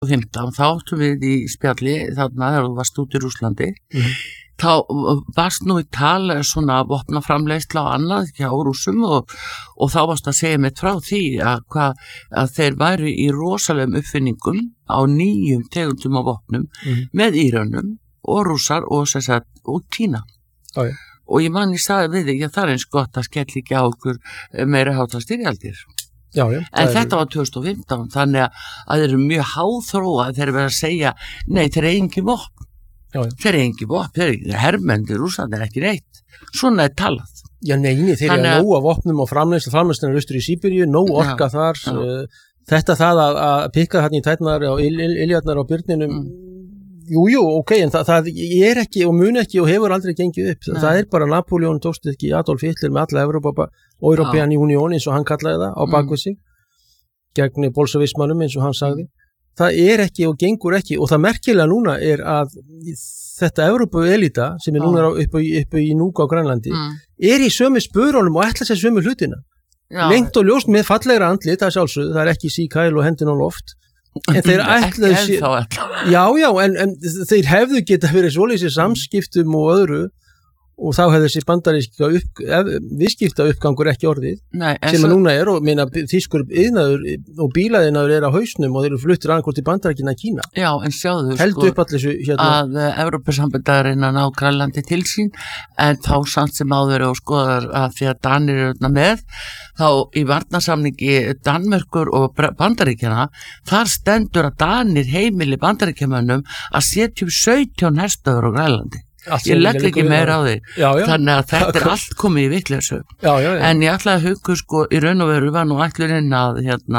2015 þá áttum við í spjalli þarna þegar þú varst út í Rússlandi þá varst nú í tal svona vopnaframleiðsla og annað hjá Rússum og þá varst að segja mér frá því að þeir væru í rosalegum uppfinningum á nýjum tegundum af vopnum með Írönum og Rússar og Kína. Og ég man í staði við þig að það eins gott að skell ekki á okkur meira hátta styrjaldir. En þetta var 2015 þannig að þeir eru mjög háþróa þeir verða að segja nei þeir eru engin vopn. Þeir eru engin vopn, þeir eru hermendir Rússland er ekki neitt. Svona er talað. Já, neini, þeir eru nóg af vopnum og framleiðslan austur í Síberíu, nóg orka þar. Þetta það að pikka þarna í tætnar og iljarnar á byrninum, jú, ok, en það er ekki og mun ekki og hefur aldrei gengið upp. Það er bara Napóleon tókst ekki Adolf Hitler með alla European Union eins og hann kallaði það á bakvið sig, gegn bolsjevismanum eins og hann sagði. Það er ekki og gengur ekki og það merkilega núna er að þetta Evrópu-elita sem er núna upp í Núk á Grænlandi er í sömu spörunum og ætla sér sömu hlutina. Lengt og ljóst með fallegra andlit, það sjálfsögðu, það er ekki síkæl og hendin á loft. En þeir ætla sér... Já, en þeir hefðu geta verið svoleiðis í samskiptum og öðru og þá hefði þessi bandaríska viðskipta uppgangur ekki orðið sem að núna er og meina þýskur iðnaður og bílaiðnaður er á hausnum og þeir eru fluttir annað hvort til Bandaríkjanna Kína. Já, en sjáðu að Evrópusambandurinn að ná Grænlandi til sín en þá samt sem áður og skoðar að því að Danir eru með þá í varnarsamningi Danmerkur og Bandaríkjanna þar stendur að Danir heimili Bandaríkjamönnum að setja 17 herstöðvar á Grænlandi. Ég legg ekki meira á því þannig að þetta allt komið í vitleysu en ég ætlaði að hugga sko í raun og veru var nú ætlurinn að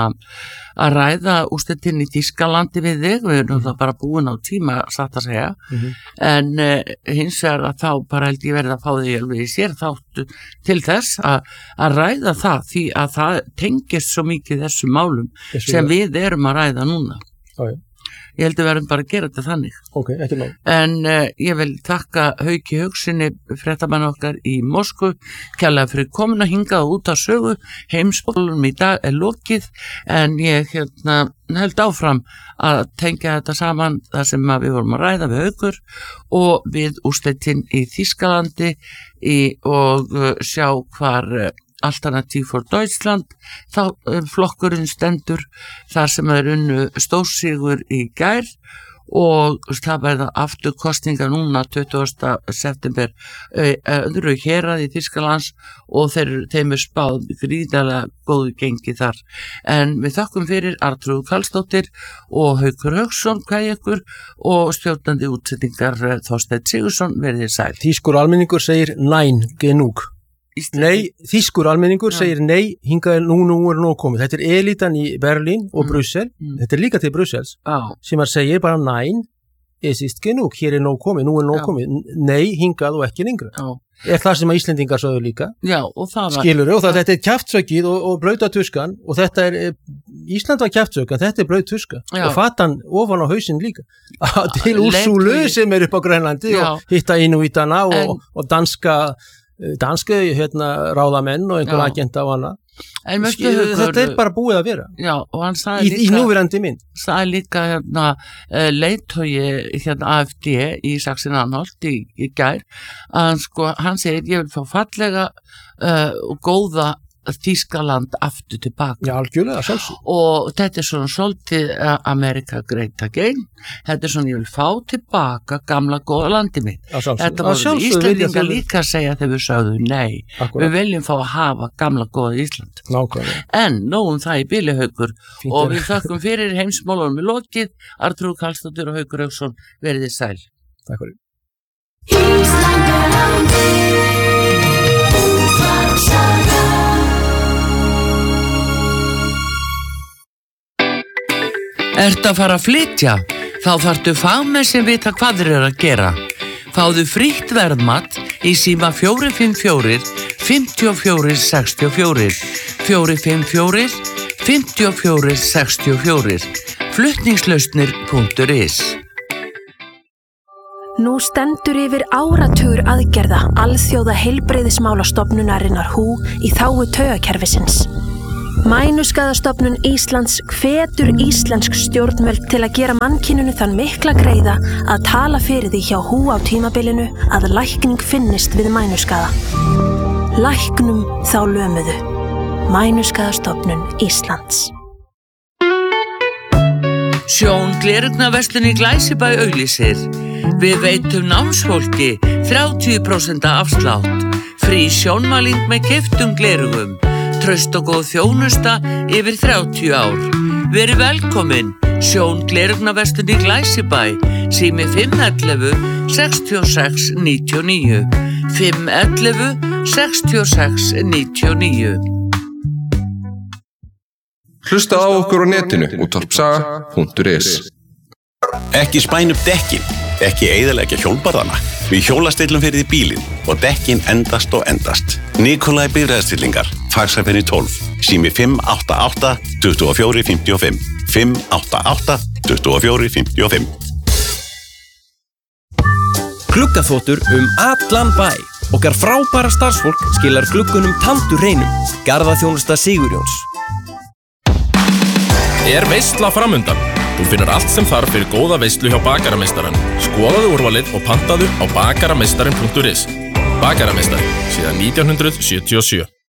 ræða úrslitin í Þýskalandi við þig við erum það bara búin á tíma satt að segja en hins vegar að þá bara held ég verið að fá því alveg í sér þáttu til þess að ræða það því að það tengist svo mikið þessum málum sem við erum að ræða núna Ég held að við verðum bara að gera þetta þannig. Ekki nóg. En ég vil þakka Hauki Hauksinni, fréttamann okkar í Moskvu, kærlega fyrir komuna hingað út af sögu. Heimsbólum í dag er lokið, en ég held áfram að tengja þetta saman þar sem við vorum að ræða við Haukur og við úrslitin í Þýskalandi og sjá hvar Alternativ for Deutschland þá flokkurinn stendur þar sem unnu stórsigur í gær og það verða aftur kosningar núna 20. september öðru hérað í Þýskalands og þeim spáð gríðarlega góðu gengi þar en við þakkum fyrir Arnþrúði Karlsdóttir og Haukur Hauksson ykkur og stjórnandi útsetningar Þorsteinn Sigurðsson verið sæl. Þýskur almenningur segir nein genug. Nei, þýskur almenningur segir nei, hingað nú er nóg komið. Þetta er elitan í Berlín og Brussel, þetta er líka til Brussels, sem að segir bara nein, es ist genug, hér er nóg komið, nú er nóg komið, nei, hingað og ekki lengra. Er það sem að Íslendingar sögðu líka, skilur og þetta er kjaftsökið og blauta tuskan og þetta er, Ísland var kjaftsökan, þetta er blaut tuska og fatan ofan á hausinn líka, til Úrsúlu sem er upp á Grænlandi og hitta Inúítana og danska ráðamenn og einhver agenta og annað. Þetta er bara búið að vera. Já, og hann sagði líka, í núverandi mynd. Sagði líka leiðtogi AfD í Sachsen-Anhalt í gær að hann segir ég vil fá fallega og góða Þýskaland aftur tilbaka. Já, algjörlega, sjálfsög. Og þetta er svona svolítið America Great Again. Þetta er svona, ég vil fá tilbaka gamla góða landi mitt. Þetta voru Íslendingar líka að segja þegar við sögðum nei. Við viljum fá að hafa gamla góða Ísland. Nákvæmlega. En nógum það í bili Haukur og við þakkum fyrir heimsmálunum í lokið. Arnþrúður Karlsdóttir og Haukur Hauksson verið þið sæl. Takk fyrir. Ertu að fara að flytja? Þá þarftu fagmenn sem vita hvað þeir eru að gera. Fáðu frítt verðmat í síma 454 54 64 454 54 64 flutningslausnir.is. Nú stendur yfir áratugur aðgerða alþjóða heilbrigðismálastofnunarinnar WHO í þágu taugakerfisins. Mænuskaðastofnun Íslands hvetur íslensk stjórnvöld til að gera mannkyninu þann mikla greiða að tala fyrir því hjá HÚ á tímabilinu að lækning finnist við mænuskaða. Læknum þá lömuðu. Mænuskaðastofnun Íslands. Sjón Gleraugnarverslun í Glæsibæ auglýsir. Við veitum námsfólki 30% afslátt. Frí sjónmæling með keyptum gleraugum. Traust og góð þjónusta yfir 30 ár. Verið velkomin. Sjón Gleraugnarverslun í Glæsibæ. Sími 511 66 99. 511 66 99. Hlusta á okkur á netinu útvarpsaga.is. Ekki spæna upp dekkin, ekki eyðileggja hjólbarðana. Við hjólastillum fyrir því bílinn og dekkin endast og endast. Nikolai bifreiðastillingar, Faxafenni 12, sími 588 24 55. 588 24 55. Gluggaþvottur allan bæ. Okkar frábæra starfsfólk skilar gluggunum taldur hreinum. Garðaþjónusta Sigurjóns. Veisla framundan. Þú finnur allt sem þarf fyrir góða veislu hjá Bakarameistarann. Skoðaðu úrvalið og pantaðu á bakarameistarin.is. Bakarameistari, síðan 1977.